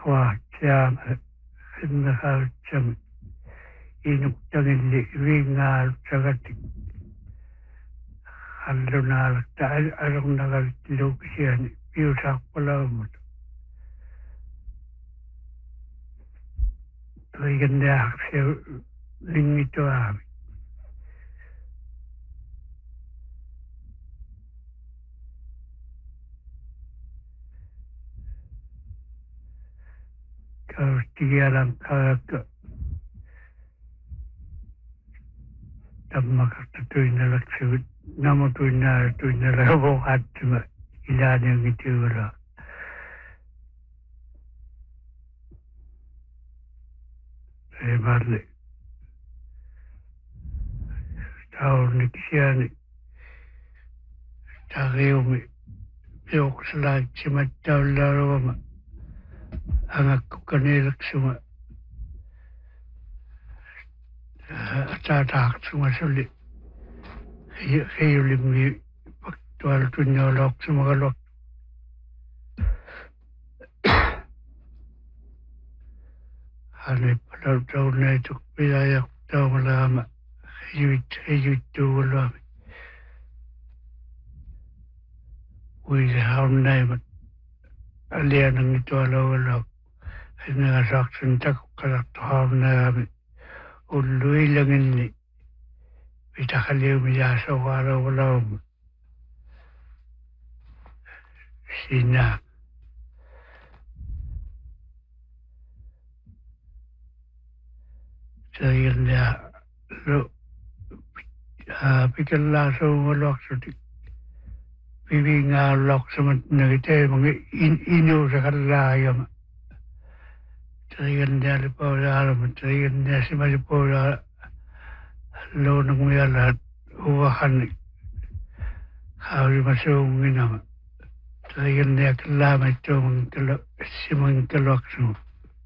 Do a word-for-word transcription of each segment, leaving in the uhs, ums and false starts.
Aqwaaqsiaama qimmeqarutsami inuqtagilli uingaarutsagatik allunaalakta alornagarittiluukisiani piusaaqpalaumut tuiganniaqsiu liнгituaami kaustigialan kaakka tammakarta tuinalaksivit namutuinnaara tuinalaavoqaattuma ilaaniangitiuala eemarle taornikisiani tariumi piuqsalaatsimattaullaaruama angakkukaneelaksuma ataataaqsuma suli hiyulimmi paktualutunnioloqsumagaluaq hanipalautaunnaituk pilayaqtaumalaama hiyuit hiyuittuugaluami uilehaunaimat alianangitualaugaluaq hinagasaaqsun takuqqalaqtuhaunagaami ulluilanginni pitaqaliumi yaasauqaalaugalaumu sina tayillia lo pikallaasaugaluaqsutik pivingaallaqsumat nagiteemangi inuusakallaayama tayillialipaulaalamu tayilliasimalipaulaan loonangmialaat uvahanni haurimasuunginama tayilliakallaamaittuumankalo simankaluaqsumu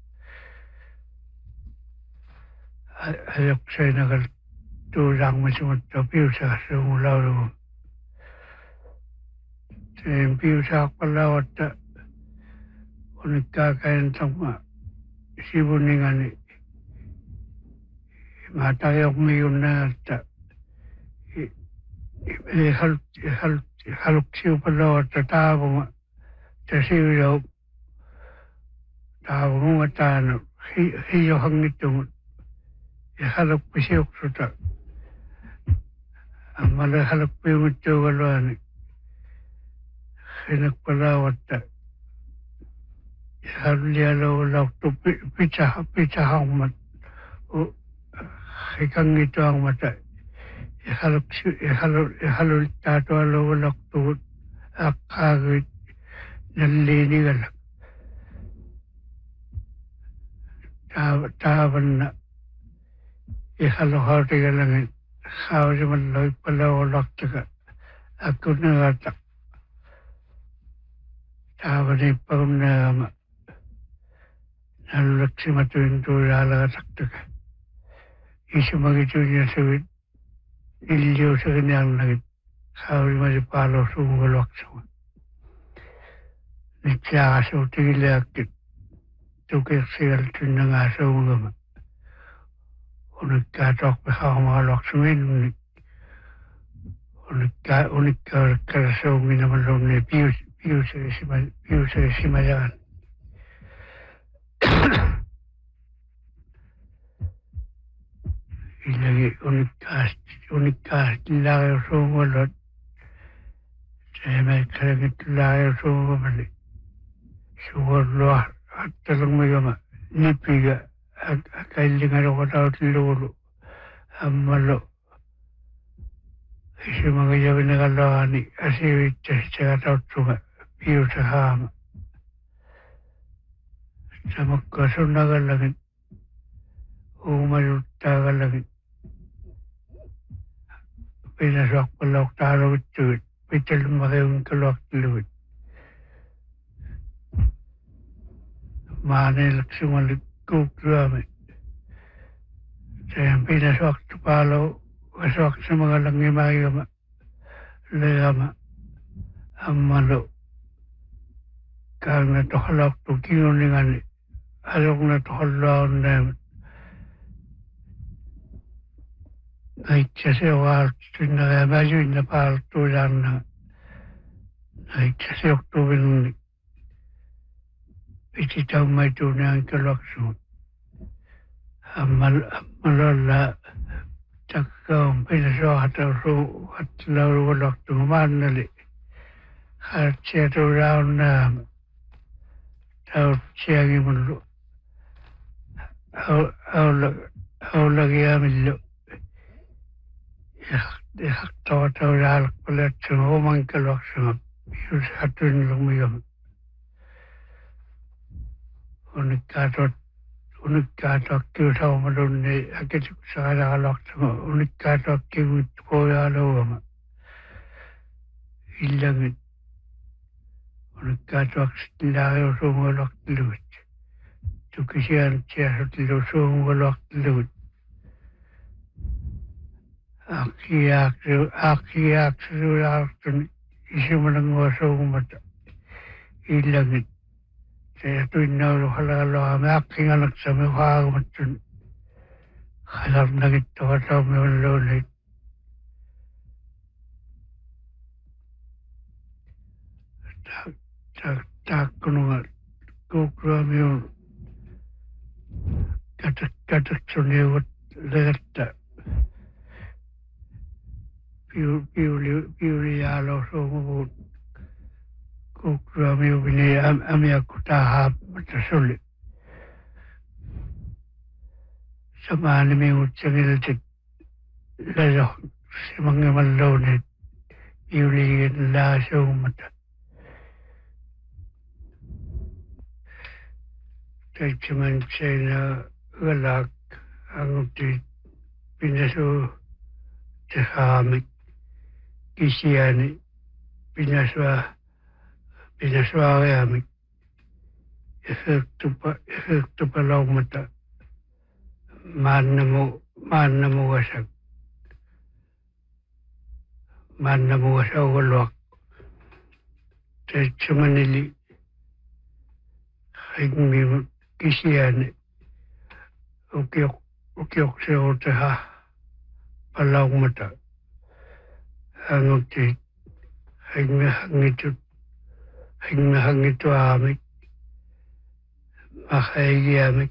ayoqsainagal tuulaangmasumattu piusaqsuumulaulugu teen piusaaqpallaawatta unikkaakaintamma sibuningani maatayoqmiyunnaata haluksiupallaawatta taavunga tasiulau taavunga taanu hiyohangittumut ja halukpisiuqsuta ammale halukpiumittuugaluani hinakpallaawatta hallialaulalaqtu pitsaha pitsahangmat hikangituangmata ihaluksi ihalu ihalulittaatualaulalaqtugut aqqaagit nalliinigalak taavanna ihaluhautigalangin haausimalloippalaulalaqtuga akkunagaata taavanippagunnaagama nallulaksimattuintuulaalagataktuga isumagituinasuvit illiusaginiarnagit hausimalipaalosuungaluaqsuga nitsiaaqasuutigiliakkit tukiqsigaltunnangaasuungama unikkaatoqpihaumaluaqsuminunnik unikka unikkaurikkarasuunginamaluunni pius piusagisima piusagisimajagan ilagi unikkaasti unikkaasti laagasuungaluat seemaikkalagittulaagasuungamali sugarlua attalangmigama nipiga akaillingaluqatautilluulu ammalu isimagajavinagalluaani asiivittasitsagatauttuma piusahaama samakkaasunnagallagin uumaluttaagallagin pinasuaqpallauqtaaluvittugut pittalummaqiunkaluaqtillugit maanilaksumalik kuukluami seem pinasuaqtupaalu wasuaqsumagalangimagigama leama ammalu kaanga toqalauqtu kinguningani alumna tolla on ne itse se vaartunna ja väsynnä palttujanna itse se johtuvin piti tammaituuneen keloksuun ammal ammalalla takka on pidä sohata suu hattila ruoloktu mannali hartsia tuura on näämä taut siäkin mullu aulla aullakin amillu ja ja tuota alkuletsun oman keloksun jos hatun lumio unikkaa tot unikkaa tokki saumalunni äkityksaada aloktama unikkaa tokki vitkoja luoma illankin unikkaa toksi tilaa suungoloktilut tukisiaan tiesutilu suungoloktilut Akiaksu, akiaksu, jaartun isimulangoa suumata illankin. Se tunnaulu halaloa me akkinganaksamme haagumattun halarnakittava taume on luonne. Taakkununga kuukkua minun kataksun neuvot legattaa. Piuli piuli jalo suuvuut kukkua miuvini amiakku tahaa mutta sulli samaani miut sangiltit leso simangeman louneet piuliin laa suumata seitsemän seinää yölaak angutti pinnasu tehaamik kisiäni pinasua pinasua ajamik ja höktupa höktupa laumata mannamu mannamuasa mannamuasa uoluak seitsemänili hengmi kisiäni ukiok ukiokseu teha palaumata hangutti hengmi hangitut hengmi hangitu aamik mahaigiamik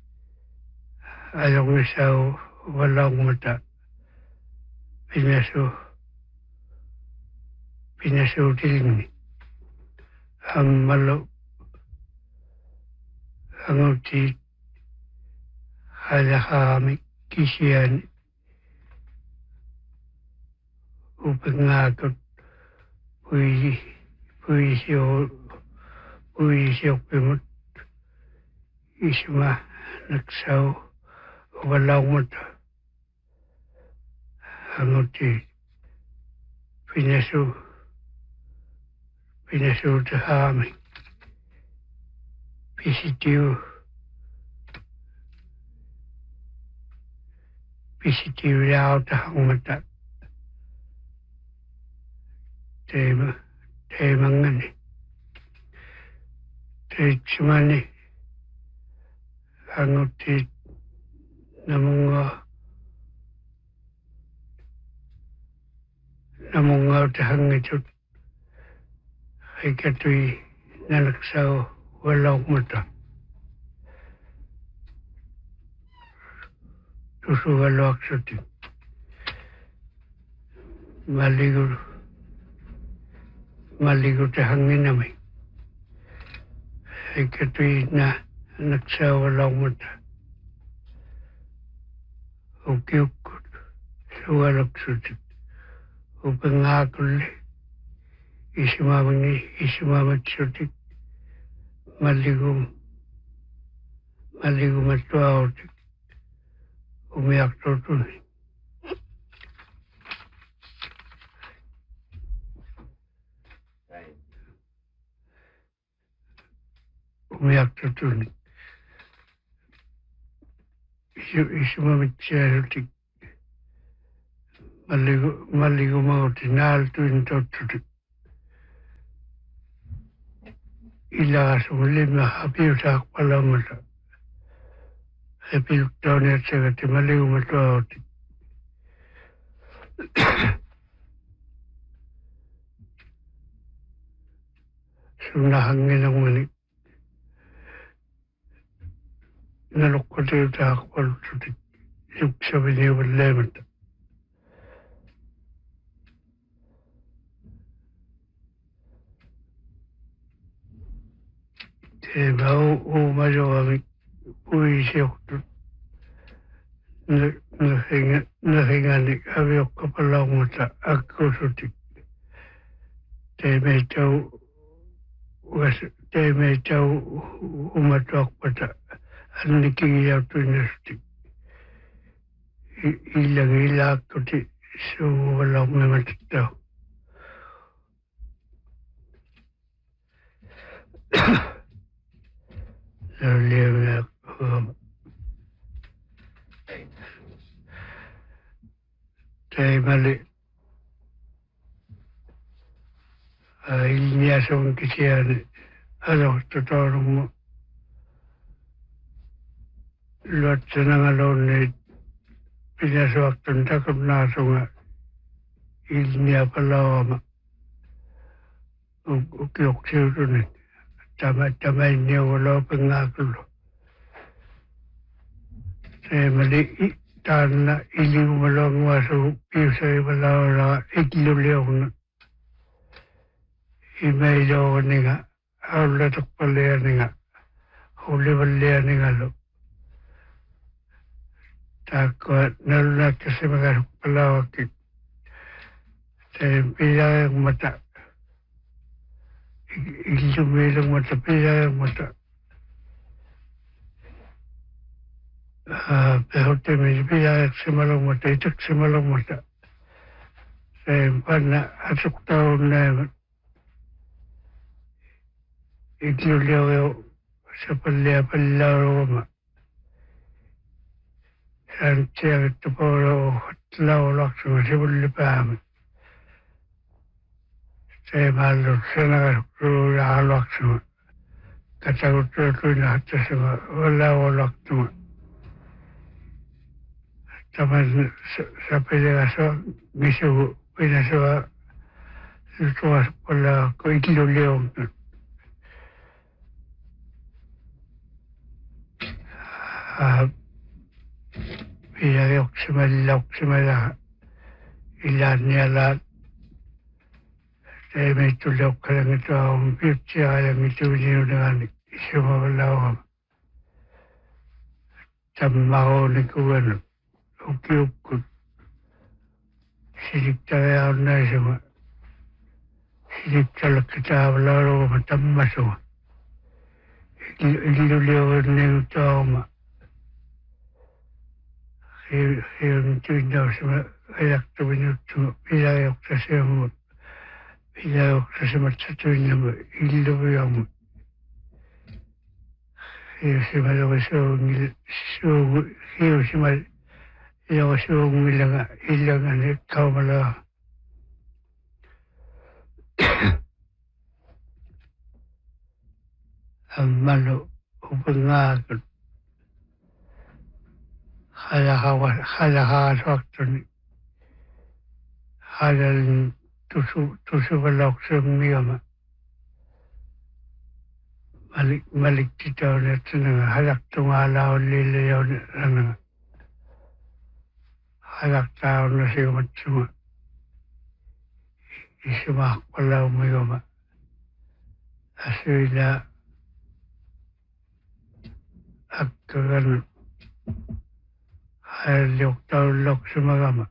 alongisau palaumata pinasu pinasu tilmi hammalu hangutti halahaamik kisiäni upengaakut puisi puisio puisioppimut isma naksau valaumata hangutti pinasu pinasu tahaami pisitiu pisitiu jauta hangmata teema teemangani teitsemani hangutti namunga namunga tahangitut haikatui nalaksau valaumata tusu valuaksuti maligur maligur tahanginami haikatui na naksau valaumata ukiukkut suvalaksuti upengaakulle ismamani ismamatsuti maligum maligumattuauti umiaktutuni umiaktutuni ismamitsiasuti maligu maligumauti naaltuin tottuti ilaasum lima hapiusaaq palamata epiluktauniatsagati maligumatuauti sunahanginangmani nalukkotiutaaqpalututi yuksaviniuvalleemata teemau uumajoami puisiuqtut nahinga nahingani avioqqapalaungmata akkusuti teemeitau was teemeitau umatuaqpata annikigiautuinasuti illangilaakkuti suuvalaungmematattau Lievä huoma. Teemäli ilmiasunkin aloittatoinumu luotsanangalonni pinasuaktun takunaasunga ilmiä palaama ukiuksiutunin. Tämä tämä ei ole lopengaakulu. Teemäli taanna iliumalonguasu piusaivalauraa ikiluliona. Imeilooniga aulatukpalianiga hulivallianigalu. Taakkoa nalunakkasimagatukpalauakki. Teen pidaagmata illumiilungmata pidaagmata pehottemisi pidaagsimalungmata itaksimalungmata. Teen panna asuktaunneemat. Ikiulio sapallia pallauruma. Santiagettu polo laulaksuma sivullipäämät. Teemallut sanakasukruuja haluaksuma. Katakuttuutuina hattasuma laulaktuma. Tämän sapeliassa misu pinasua tuossa palla ikiulio. Pidä joksimella joksimella ilanialla teemme tuli jokkalen tuo on pytsiä ja mitään isomalla on tämä on niin kuin ukiukku silittävä on näisema silittällä tavalla on tämä suma iluli on niin tuoma he on tyyntäusema ajattavin juttu pidä joksasema pidä joksasemat tyyntämä illuviamu hiusimal joka suungil suungu hiusimal joka suungillanga illangani kaumala ammalu upangaakut halahawa halahaasuaktuni halalin tusu tusuvalauksumiama malik maliktitaunatsunanga halaktungaalaulliille yaunanga halaktaunasiumatsuma isumaaqpalaumiuma asuila akkagan halaliuqtaulloksumakama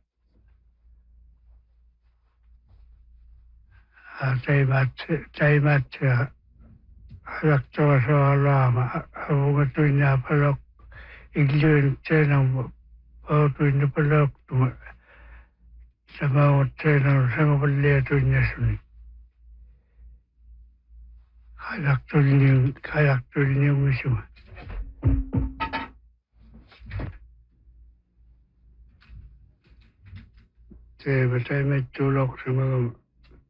taimatse taimatse halaktuasualaama avungatuinnaapalok illuintseenamu pautuinnapaloktuma samautseenamu sangapalliatuinnasuni halaktuilniun halaktuilniungisuma teemataimattuuloksumakama